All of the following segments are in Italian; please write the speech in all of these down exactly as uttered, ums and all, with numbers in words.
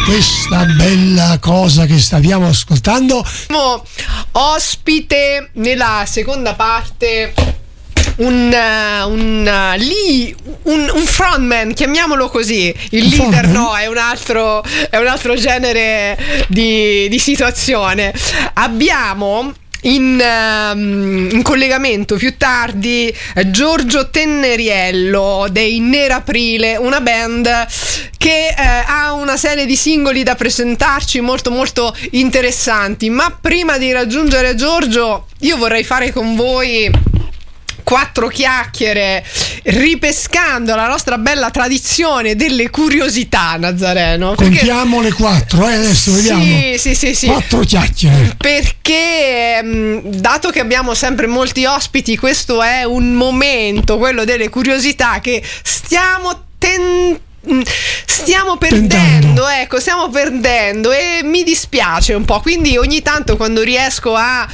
questa bella cosa che stiamo ascoltando. Ospite nella seconda parte un, un lì un, un frontman, chiamiamolo così. Il un leader frontman? no, è un altro è un altro genere di, di situazione. Abbiamo In, um, in collegamento più tardi eh, Giorgio Tenneriello dei Neraprile, una band che eh, ha una serie di singoli da presentarci molto molto interessanti. Ma prima di raggiungere Giorgio, io vorrei fare con voi quattro chiacchiere ripescando la nostra bella tradizione delle curiosità, Nazareno. Contiamo le quattro, eh, adesso vediamo. Sì, sì, sì, sì. Quattro chiacchiere. Perché mh, dato che abbiamo sempre molti ospiti, questo è un momento, quello delle curiosità, che stiamo tentando Stiamo perdendo, Tentando. ecco, stiamo perdendo e mi dispiace un po', quindi ogni tanto quando riesco a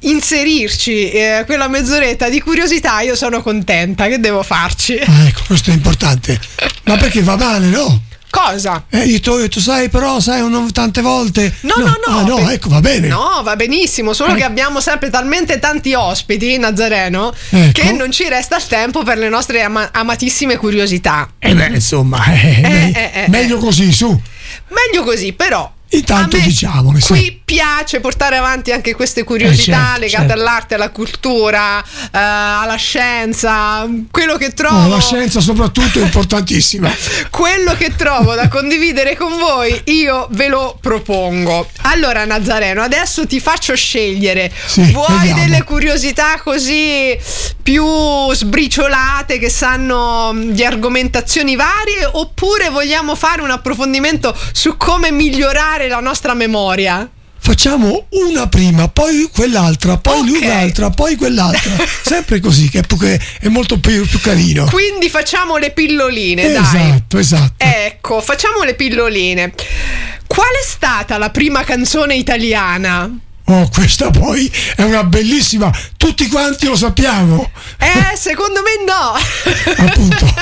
inserirci eh, quella mezz'oretta di curiosità io sono contenta. Che devo farci? Ah, ecco, questo è importante. Ma perché va male, no? Cosa? Eh, io tu, tu sai, però, sai, non, tante volte. No, no, no. Ah, no, per- ecco, va bene. No, va benissimo, solo Eh. che abbiamo sempre talmente tanti ospiti, Nazareno, Ecco. che non ci resta il tempo per le nostre ama- amatissime curiosità. Eh beh, insomma, eh, me- eh, eh, meglio così, su. Meglio così, però. Intanto a me diciamole, sì. qui piace portare avanti anche queste curiosità Eh, certo, legate certo. all'arte, alla cultura, eh, alla scienza, quello che trovo. Oh, la scienza soprattutto è importantissima. Quello che trovo da condividere con voi, io ve lo propongo. Allora, Nazareno, adesso ti faccio scegliere. Sì, Vuoi vediamo. delle curiosità così più sbriciolate, che sanno mh, di argomentazioni varie, oppure vogliamo fare un approfondimento su come migliorare la nostra memoria? Facciamo una prima, poi quell'altra, poi Ok. l'altra, poi quell'altra. Sempre così, che è, poche- è molto più, più carino. Quindi facciamo le pilloline, dai. Esatto, esatto. Ecco, facciamo le pilloline. Qual è stata la prima canzone italiana? Oh, questa poi è una bellissima, tutti quanti lo sappiamo. Eh, secondo me no. Appunto.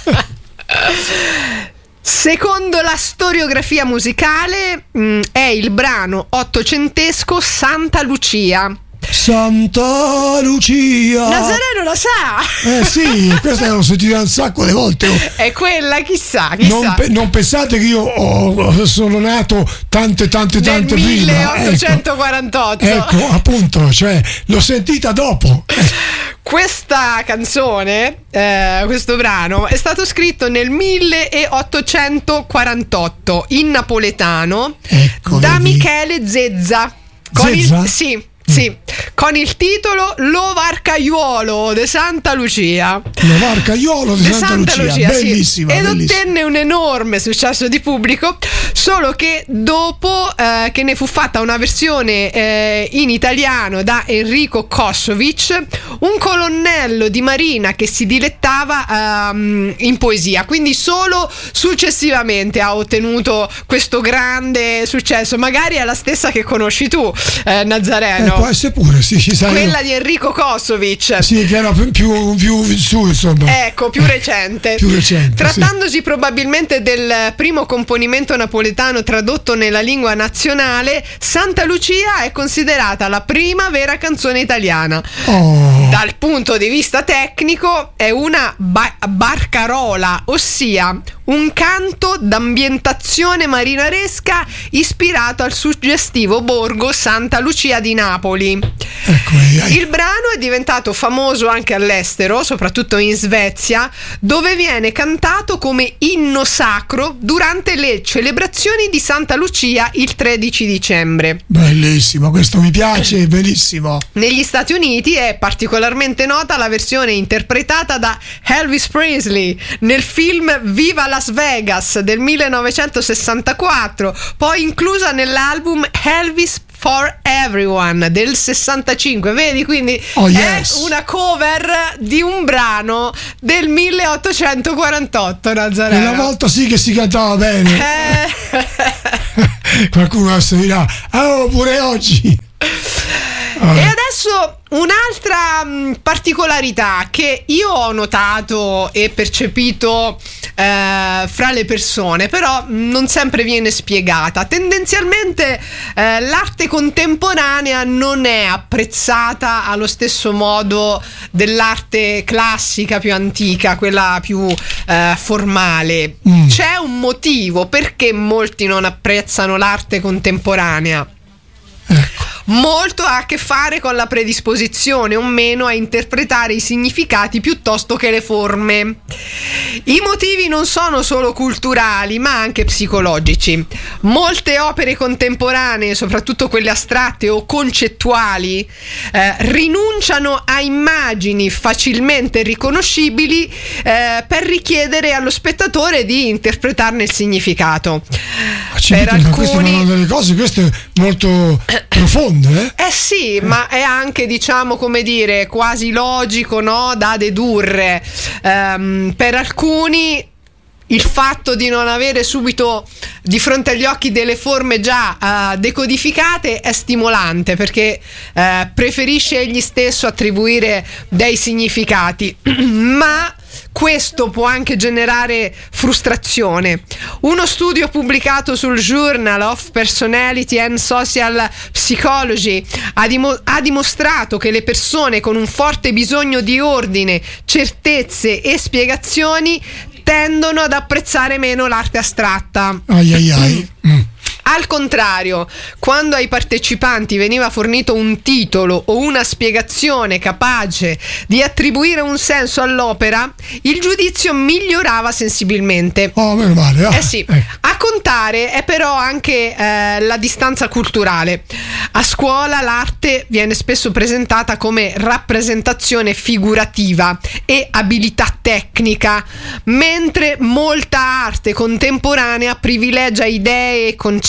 Secondo la storiografia musicale mh, è il brano ottocentesco Santa Lucia. Santa Lucia. Nazareno lo sa. Eh sì, questa l'ho sentita un sacco di volte. Oh. È quella, chissà, chissà. Non, pe- non pensate che io oh, sono nato tante tante Nel tante prima. milleottocentoquarantotto. Ecco, ecco, appunto, cioè l'ho sentita dopo. Questa canzone, eh, questo brano, è stato scritto nel milleottocentoquarantotto in napoletano Ecco, da vedi? Michele Zezza. Con Zezza? il, sì, sì, con il titolo Lo Varcaiuolo de Santa Lucia. Lo Varcaiuolo di De Santa, Lucia, sì. bellissima, Ed bellissima. ottenne un enorme successo di pubblico, solo che dopo eh, che ne fu fatta una versione eh, in italiano da Enrico Kossovic, un colonnello di marina che si dilettava ehm, in poesia, quindi solo successivamente ha ottenuto questo grande successo. Magari è la stessa che conosci tu, eh, Nazareno. Eh, può essere pure, sì, ci sai. Quella di Enrico Kossovic. Sì, che era più, più, più su, insomma. Ecco, più recente. Più recente, Trattandosi probabilmente del primo componimento napoletano tradotto nella lingua nazionale, Santa Lucia è considerata la prima vera canzone italiana. Oh. Dal punto di vista tecnico è una ba- barcarola, ossia un canto d'ambientazione marinaresca ispirato al suggestivo borgo Santa Lucia di Napoli. Ecco, eh, Il brano è diventato famoso anche all'estero, soprattutto in Svezia, dove viene cantato come inno sacro durante le celebrazioni di Santa Lucia il tredici dicembre. bellissimo, questo mi piace, benissimo. Negli Stati Uniti è particolarmente nota la versione interpretata da Elvis Presley nel film Viva Las Vegas del millenovecentosessantaquattro, poi inclusa nell'album Elvis for Everyone del sessantacinque. Vedi, quindi Oh, yes. è una cover di un brano del milleottocentoquarantotto, Nazareno. Una volta sì che si cantava bene. Eh. Qualcuno adesso dirà, oh, pure oggi. E adesso un'altra mh, particolarità che io ho notato e percepito eh, fra le persone, però non sempre viene spiegata. Tendenzialmente eh, l'arte contemporanea non è apprezzata allo stesso modo dell'arte classica più antica, quella più eh, formale. Mm. C'è un motivo perché molti non apprezzano l'arte contemporanea. Ecco. Molto ha a che fare con la predisposizione o meno a interpretare i significati piuttosto che le forme. I motivi non sono solo culturali, ma anche psicologici. Molte opere contemporanee, soprattutto quelle astratte o concettuali, eh, rinunciano a immagini facilmente riconoscibili eh, per richiedere allo spettatore di interpretarne il significato. Per alcuni... Queste sono delle cose, questo è molto profondo. Eh? eh sì, eh. ma è anche, diciamo, come dire, quasi logico, no? Da dedurre. Um, per alcuni il fatto di non avere subito di fronte agli occhi delle forme già uh, decodificate è stimolante, perché uh, preferisce egli stesso attribuire dei significati, ma questo può anche generare frustrazione. Uno studio pubblicato sul Journal of Personality and Social Psychology ha, dim- ha dimostrato che le persone con un forte bisogno di ordine, certezze e spiegazioni tendono ad apprezzare meno l'arte astratta. Ai ai ai. Mm. Al contrario, quando ai partecipanti veniva fornito un titolo o una spiegazione capace di attribuire un senso all'opera, il giudizio migliorava sensibilmente. Oh, meno male. Ah, eh sì. eh. A contare è però anche eh, la distanza culturale. A scuola l'arte viene spesso presentata come rappresentazione figurativa e abilità tecnica, mentre molta arte contemporanea privilegia idee e concetti.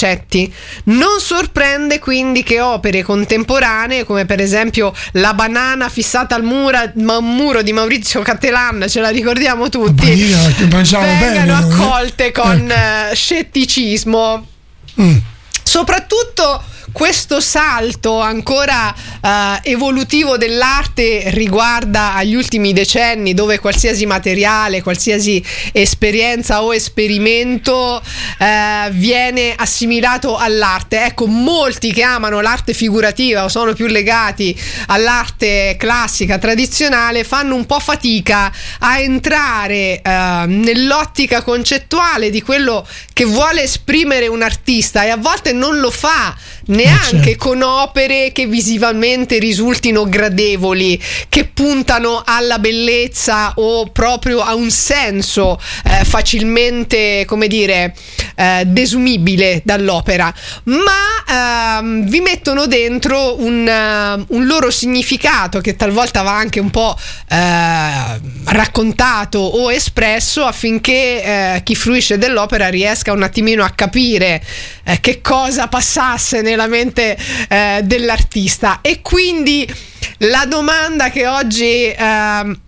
Non sorprende quindi che opere contemporanee, come per esempio La banana fissata al mura, ma, muro di Maurizio Cattelan, ce la ricordiamo tutti, Banina, vengano bene, accolte eh? con eh. scetticismo. Mm. Soprattutto questo salto ancora uh, evolutivo dell'arte riguarda agli ultimi decenni, dove qualsiasi materiale, qualsiasi esperienza o esperimento uh, viene assimilato all'arte. Ecco, molti che amano l'arte figurativa o sono più legati all'arte classica tradizionale fanno un po' fatica a entrare uh, nell'ottica concettuale di quello che vuole esprimere un artista, e a volte non lo fa neanche certo. con opere che visivamente risultino gradevoli, che puntano alla bellezza o proprio a un senso eh, facilmente, come dire, eh, desumibile dall'opera, ma ehm, vi mettono dentro un, uh, un loro significato che talvolta va anche un po' eh, raccontato o espresso, affinché eh, chi fruisce dell'opera riesca un attimino a capire eh, che cosa passasse nella mente eh, dell'artista. E quindi la domanda che oggi eh,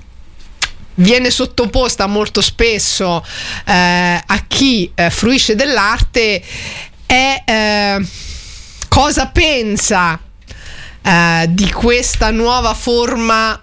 viene sottoposta molto spesso eh, a chi eh, fruisce dell'arte è eh, cosa pensa eh, di questa nuova forma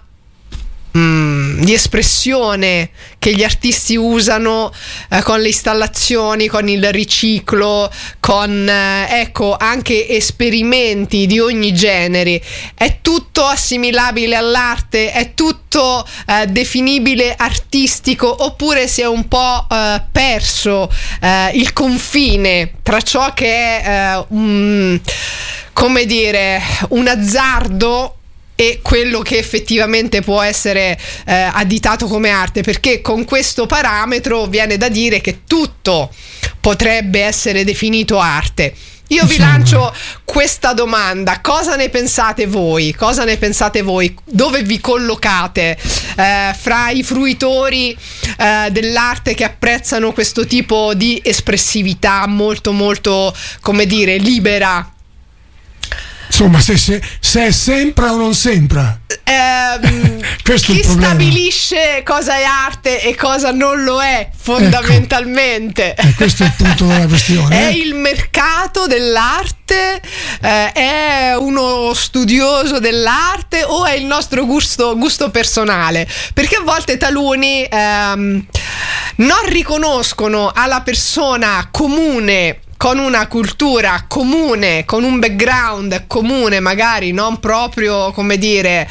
Mm, di espressione che gli artisti usano eh, con le installazioni, con il riciclo, con eh, ecco anche esperimenti di ogni genere. È tutto assimilabile all'arte? È tutto eh, definibile artistico? Oppure si è un po' eh, perso eh, il confine tra ciò che è eh, un, come dire, un azzardo e quello che effettivamente può essere eh, additato come arte? Perché con questo parametro viene da dire che tutto potrebbe essere definito arte. Io vi lancio questa domanda: cosa ne pensate voi? Cosa ne pensate voi? Dove vi collocate eh, fra i fruitori eh, dell'arte che apprezzano questo tipo di espressività molto molto, come dire, libera? Insomma, se, se, se è sempre o non sempre. Ehm, Questo chi è il problema. stabilisce cosa è arte e cosa non lo è, fondamentalmente? Ecco. Eh, questo è il punto della questione. È eh? il mercato dell'arte? Eh, è uno studioso dell'arte o è il nostro gusto, gusto personale? Perché a volte taluni ehm, non riconoscono alla persona comune, con una cultura comune, con un background comune, magari non proprio, come dire,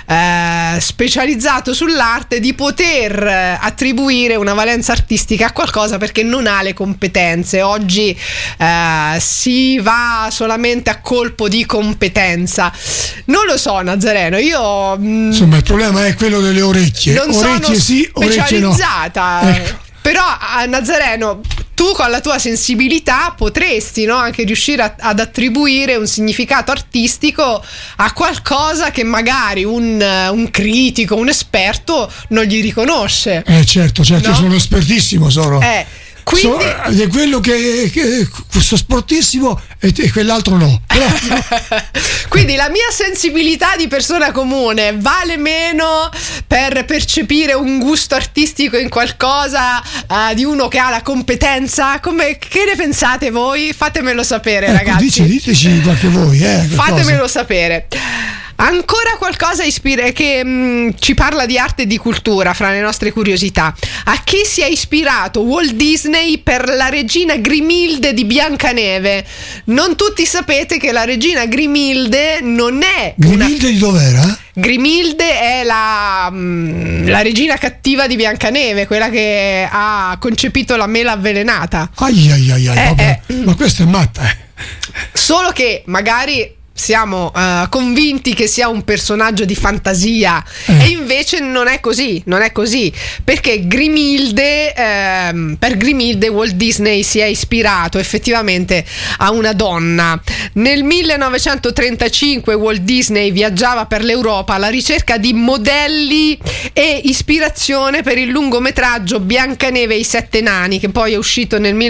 eh, specializzato sull'arte, di poter attribuire una valenza artistica a qualcosa perché non ha le competenze. Oggi eh, si va solamente a colpo di competenza. Non lo so, Nazareno, io mh, insomma il problema è quello delle orecchie. non Orecchie sono sì, orecchie no. specializzata. Ecco. Però a Nazareno, tu con la tua sensibilità potresti, no, anche riuscire a, ad attribuire un significato artistico a qualcosa che magari un, un critico, un esperto non gli riconosce. Eh certo, certo, No? sono espertissimo, sono. Eh, quindi So- è quello che, che questo sportissimo e, e quell'altro no. Però, Quindi la mia sensibilità di persona comune vale meno per percepire un gusto artistico in qualcosa uh, di uno che ha la competenza? Come, che ne pensate voi? Fatemelo sapere, ecco, ragazzi. dici, diteci qualche voi. Eh, qualcosa. Fatemelo sapere. Ancora qualcosa ispira- che mh, ci parla di arte e di cultura fra le nostre curiosità. A chi si è ispirato Walt Disney per la regina Grimilde di Biancaneve? Non tutti sapete che la regina Grimilde non è una... Grimilde di dov'era? Grimilde è la, mh, la regina cattiva di Biancaneve, quella che ha concepito la mela avvelenata. Ai ai ai, ai Eh, vabbè. eh. Ma questa è matta. Eh. Solo che magari siamo uh, convinti che sia un personaggio di fantasia eh. e invece non è così, non è così, perché Grimilde, ehm, per Grimilde Walt Disney si è ispirato effettivamente a una donna. Nel millenovecentotrentacinque Walt Disney viaggiava per l'Europa alla ricerca di modelli e ispirazione per il lungometraggio Biancaneve e i sette nani, che poi è uscito nel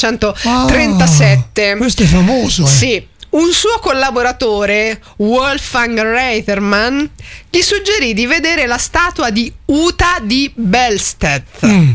millenovecentotrentasette. Ah, questo è famoso, eh. Sì. Un suo collaboratore, Wolfgang Reitermann, gli suggerì di vedere la statua di Uta di Bellstedt Mm.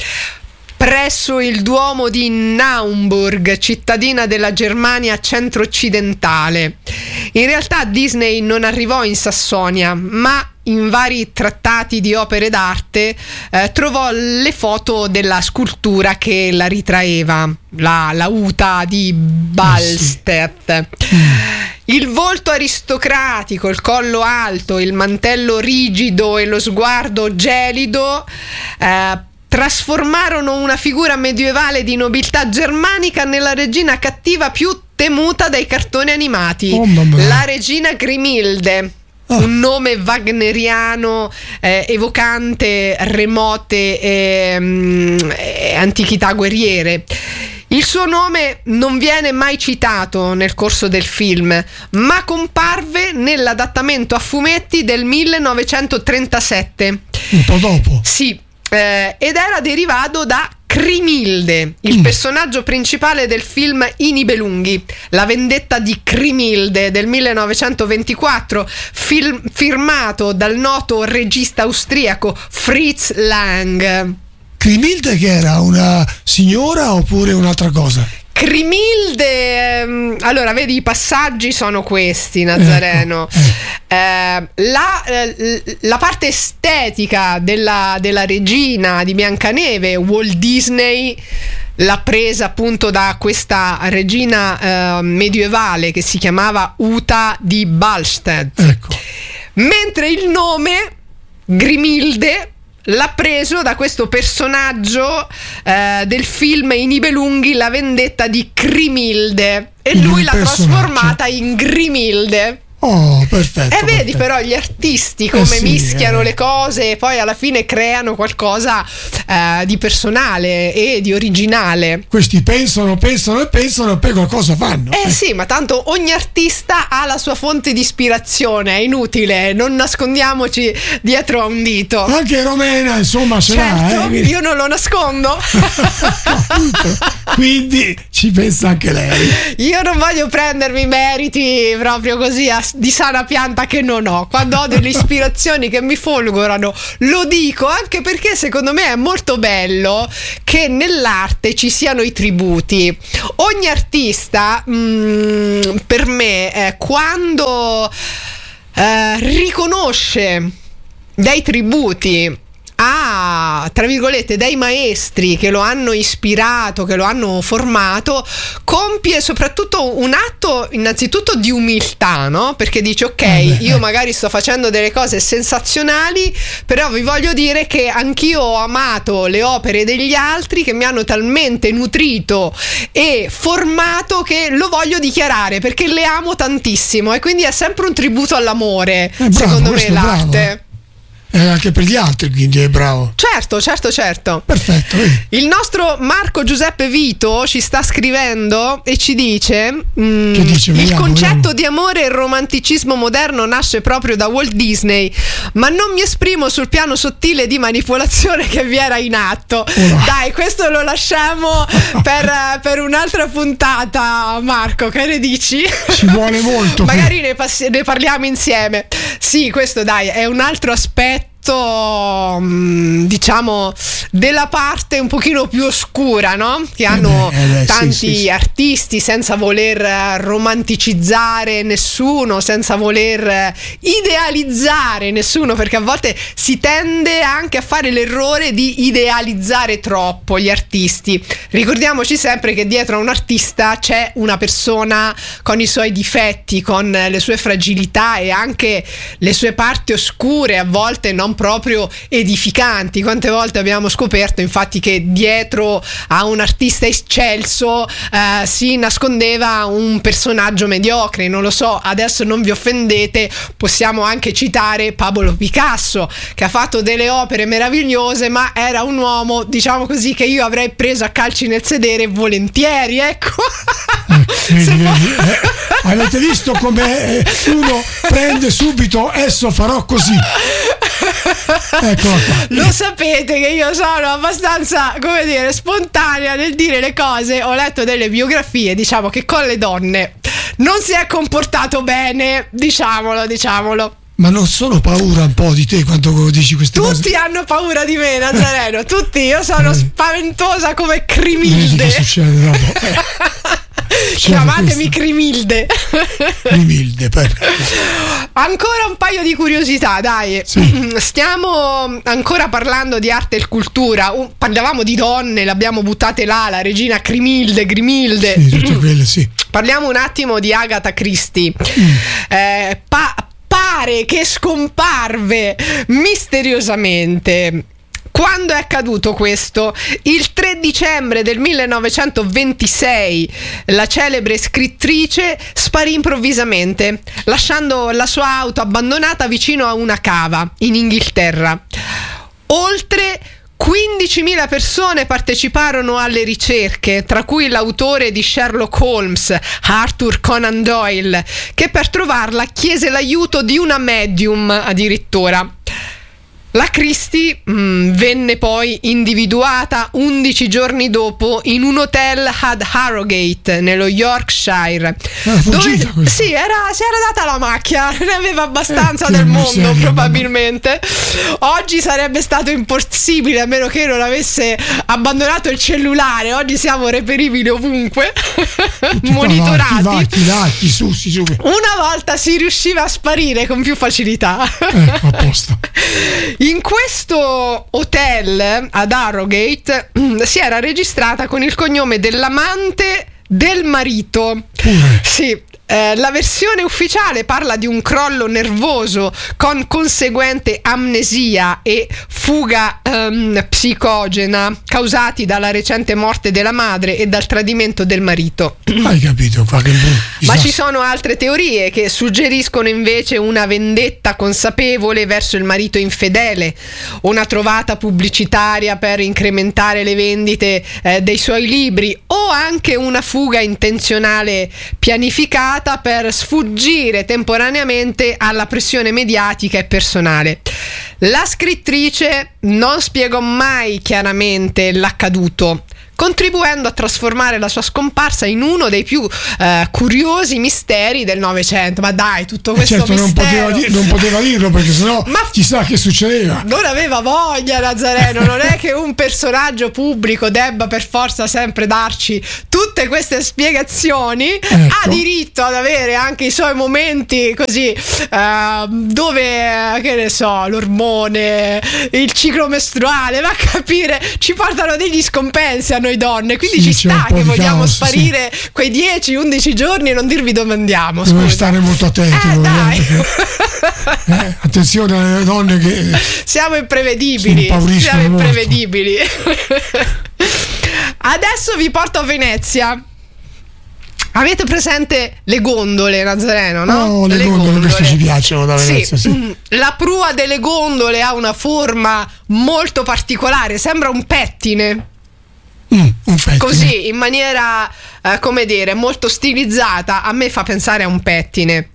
presso il Duomo di Naumburg, cittadina della Germania centro-occidentale. In realtà Disney non arrivò in Sassonia, ma in vari trattati di opere d'arte eh, trovò le foto della scultura che la ritraeva, la, la Uta di Ballstedt. Il volto aristocratico, il collo alto, il mantello rigido e lo sguardo gelido eh, trasformarono una figura medievale di nobiltà germanica nella regina cattiva più temuta dai cartoni animati, Oh, mamma. la regina Grimilde. Ah. Un nome wagneriano eh, evocante remote eh, mh, eh, antichità guerriere. Il suo nome non viene mai citato nel corso del film, ma comparve nell'adattamento a fumetti del millenovecentotrentasette. Un po' dopo. Sì, eh, ed era derivato da Crimilde, il Mm. personaggio principale del film I Nibelunghi, La vendetta di Crimilde del millenovecentoventiquattro, film, firmato dal noto regista austriaco Fritz Lang. Grimilde che era una signora oppure un'altra cosa? Crimilde, ehm, allora vedi, i passaggi sono questi, Nazareno. Ecco, Eh, la, eh, la parte estetica della, della regina di Biancaneve, Walt Disney l'ha presa appunto da questa regina eh, medievale che si chiamava Uta di Ballstedt. Ecco. Mentre il nome Grimilde l'ha preso da questo personaggio eh, del film I Nibelunghi, La vendetta di Crimilde, e Quindi lui il l'ha personaggio. trasformata in Grimilde. Oh, perfetto. E vedi perfetto. però gli artisti come Eh sì, mischiano eh. le cose e poi alla fine creano qualcosa eh, di personale e di originale. Questi pensano, pensano e pensano e poi qualcosa fanno. Eh sì, ma tanto ogni artista ha la sua fonte di ispirazione, è inutile, non nascondiamoci dietro a un dito. Anche Romena, insomma, ce Certo, l'ha. Eh? io non lo nascondo. Appunto. Quindi ci pensa anche lei. Io non voglio prendermi meriti proprio così a- di sana pianta che non ho. Quando ho delle ispirazioni che mi folgorano, lo dico, anche perché secondo me è molto bello che nell'arte ci siano i tributi. Ogni artista, mh, per me, eh, quando eh, riconosce dei tributi a, tra virgolette, dei maestri che lo hanno ispirato, che lo hanno formato, compie soprattutto un atto innanzitutto di umiltà, no? Perché dice ok, Eh beh, io eh. magari sto facendo delle cose sensazionali, però vi voglio dire che anch'io ho amato le opere degli altri che mi hanno talmente nutrito e formato che lo voglio dichiarare perché le amo tantissimo, e quindi è sempre un tributo all'amore, Eh, bravo, secondo me, questo è bravo, l'arte. E anche per gli altri, quindi è bravo. Certo, certo, certo. Perfetto, vedi. Il nostro Marco Giuseppe Vito ci sta scrivendo e ci dice, mm, Che dice? il Vediamo, concetto vediamo. di amore e romanticismo moderno nasce proprio da Walt Disney, ma non mi esprimo sul piano sottile di manipolazione che vi era in atto. Oh. Dai, questo lo lasciamo per, per un'altra puntata, Marco, che ne dici? Ci vuole molto. Magari ne, passi- ne parliamo insieme. Sì, questo dai è un altro aspetto, mh, diciamo, della parte un pochino più oscura, no? Che hanno beh, eh beh, sì, tanti sì, sì. artisti, senza voler eh, romanticizzare nessuno, senza voler eh, idealizzare nessuno, perché a volte si tende anche a fare l'errore di idealizzare troppo gli artisti. Ricordiamoci sempre che dietro a un artista c'è una persona con i suoi difetti, con le sue fragilità e anche le sue parti oscure, a volte non proprio edificanti. Quante volte abbiamo scoperto infatti che dietro a un artista eccelso eh, si nascondeva un personaggio mediocre. Non lo so, adesso non vi offendete, possiamo anche citare Pablo Picasso, che ha fatto delle opere meravigliose, ma era un uomo, diciamo così, che io avrei preso a calci nel sedere volentieri, ecco. Vedi, Se vedi, poi- eh, avete visto come eh, uno prende subito, adesso farò così. Ecco qua. Lo sapete che io sono abbastanza, come dire, spontanea nel dire le cose. Ho letto delle biografie, diciamo che con le donne non si è comportato bene, diciamolo, diciamolo. Ma non sono paura un po' di te quando dici queste Tutti cose? hanno paura di me, Nazareno, tutti. Io sono Eh. spaventosa come Vedi Crimilde. che succede dopo. Eh, Chiamatemi questo. Crimilde. Umilde, perfetto. Ancora un paio di curiosità, dai. Sì. Stiamo ancora parlando di arte e cultura. Uh, parlavamo di donne, l'abbiamo buttate là, la regina Crimilde, Grimilde. Sì, tutte quelle, sì. Parliamo un attimo di Agatha Christie. Mm. Eh, pa- pare che scomparve misteriosamente. Quando è accaduto questo? Il tre dicembre del millenovecentoventisei la celebre scrittrice sparì improvvisamente, lasciando la sua auto abbandonata vicino a una cava in Inghilterra. Oltre quindicimila persone parteciparono alle ricerche, tra cui l'autore di Sherlock Holmes, Arthur Conan Doyle, che per trovarla chiese l'aiuto di una medium addirittura. La Christie mh, venne poi individuata undici giorni dopo in un hotel ad Harrogate, nello Yorkshire. Era fuggita dove, questa. sì, era, si era data la macchia, ne aveva abbastanza Eh, che del miseria, mondo probabilmente. Oggi sarebbe stato impossibile, a meno che non avesse abbandonato il cellulare. Oggi siamo reperibili ovunque, monitorati. Vai, chi va, chi su, si su. Una volta si riusciva a sparire con più facilità. Ecco, apposta. In questo hotel ad Harrogate mm, si era registrata con il cognome dell'amante del marito. Pure. Sì, Eh, la versione ufficiale parla di un crollo nervoso con conseguente amnesia e fuga ehm, psicogena causati dalla recente morte della madre e dal tradimento del marito. Hai capito? Qualche... Ma ci sono altre teorie che suggeriscono invece una vendetta consapevole verso il marito infedele, una trovata pubblicitaria per incrementare le vendite eh, dei suoi libri, o anche una fuga intenzionale pianificata per sfuggire temporaneamente alla pressione mediatica e personale. La scrittrice non spiegò mai chiaramente l'accaduto, contribuendo a trasformare la sua scomparsa in uno dei più eh, curiosi misteri del Novecento. Ma dai, tutto questo certo, mistero non poteva, dir- non poteva dirlo, perché sennò Ma chissà che succedeva. Non aveva voglia Nazareno, non è che un personaggio pubblico debba per forza sempre darci tutte queste spiegazioni. Ecco. Ha diritto ad avere anche i suoi momenti così eh, dove, che ne so, l'ormone, il ciclo mestruale, va a capire, ci portano degli scompensi a noi donne, quindi sì, ci sta che vogliamo caos, sparire sì. quei dieci undici giorni e non dirvi dove andiamo. Dobbiamo stare molto attenti. Eh, dai. Eh, attenzione alle donne che siamo imprevedibili, siamo imprevedibili. Adesso vi porto a Venezia. Avete presente le gondole, Nazareno, no? Oh, le, le gondole, gondole, queste ci piacciono da Venezia, sì. sì. La prua delle gondole ha una forma molto particolare, sembra un pettine. Mm, un pettine. Così, in maniera, eh, come dire, molto stilizzata, a me fa pensare a un pettine.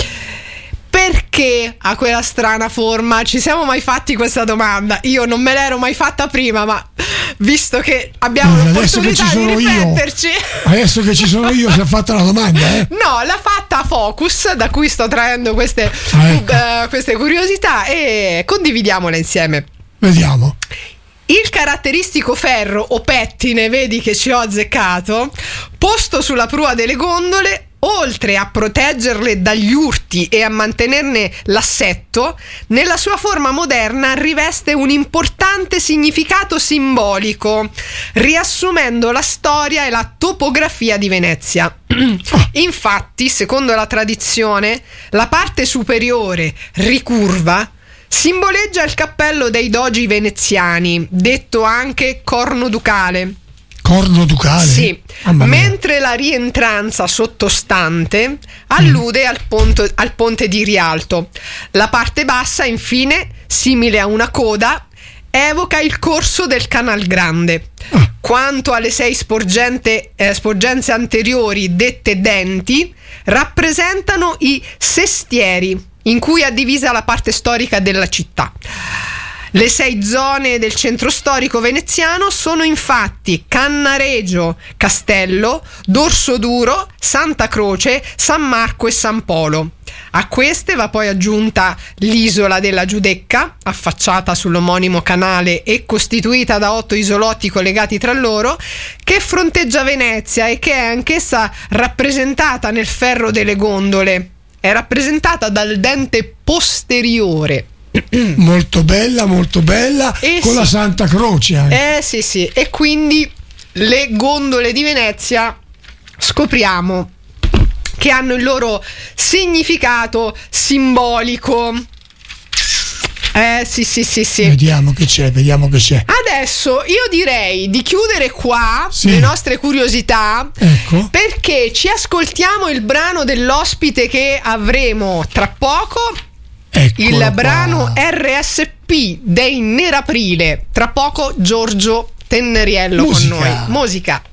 Perché ha quella strana forma? Ci siamo mai fatti questa domanda? Io non me l'ero mai fatta prima, ma visto che abbiamo eh, l'opportunità di rifletterci, io, adesso che ci sono io, si è fatta la domanda, eh? No, l'ha fatta Focus, da cui sto traendo queste, ah, ecco. uh, queste curiosità, e condividiamola insieme. Vediamo. Il caratteristico ferro o pettine, vedi che ci ho azzeccato, posto sulla prua delle gondole, oltre a proteggerle dagli urti e a mantenerne l'assetto, nella sua forma moderna riveste un importante significato simbolico, riassumendo la storia e la topografia di Venezia. Infatti, secondo la tradizione, la parte superiore, ricurva, simboleggia il cappello dei dogi veneziani, detto anche corno ducale. Corno ducale? Sì, mentre la rientranza sottostante allude mm. al, ponte, al ponte di Rialto. La parte bassa, infine, simile a una coda, evoca il corso del Canal Grande. Ah. Quanto alle sei sporgente, eh, sporgenze anteriori, dette denti, rappresentano i sestieri, in cui è divisa la parte storica della città. Le sei zone del centro storico veneziano sono infatti Cannaregio, Castello, Dorsoduro, Santa Croce, San Marco e San Polo. A queste va poi aggiunta l'isola della Giudecca, affacciata sull'omonimo canale e costituita da otto isolotti collegati tra loro, che fronteggia Venezia e che è anch'essa rappresentata nel ferro delle gondole. È rappresentata dal dente posteriore. Molto bella, molto bella, eh con sì. la Santa Croce anche. Eh sì sì, e quindi le gondole di Venezia scopriamo che hanno il loro significato simbolico. Eh sì sì sì sì. Vediamo che c'è, vediamo che c'è. Adesso io direi di chiudere qua sì. le nostre curiosità, ecco. perché ci ascoltiamo il brano dell'ospite che avremo tra poco. Eccolo il qua. brano R S P dei Neraprile. Tra poco Giorgio Tenneriello Musica. con noi. Musica.